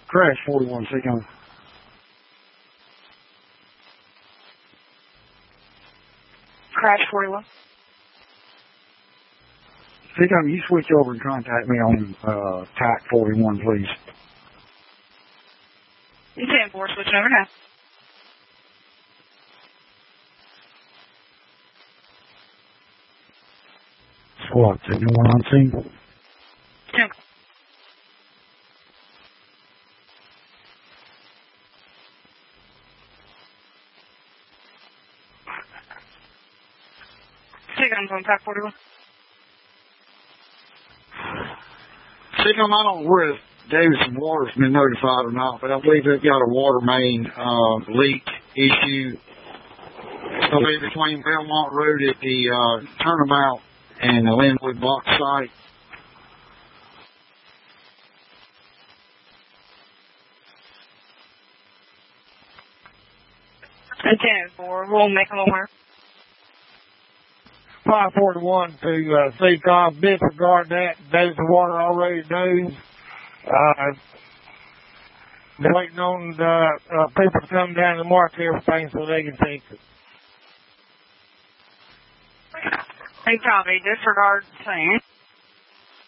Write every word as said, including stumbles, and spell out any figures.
Crash forty-one, Seacom. Crash forty-one. Seacom, you switch over and contact me on uh, T A C forty-one, please. ten four, switching over now. SWAT, anyone on scene? ten. Seacom's on T A C forty-one. Seacom, I don't know where Davidson Water's been notified or not, but I believe they've got a water main uh, leak issue. It'll be between Belmont Road at the uh, turnabout and the Linwood Box site. ten four, we'll make them aware. five forty-one to uh, Seacom, disregard that. Davidson Water already knows. Uh, they're waiting on the uh, people to come down and mark everything so they can fix it. Hey, copy. Disregard same.